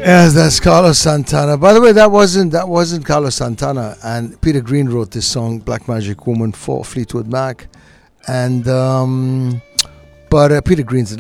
Yes, that's Carlos Santana. By the way, that wasn't Carlos Santana, and Peter Green wrote this song, "Black Magic Woman," for Fleetwood Mac, and but Peter Green's an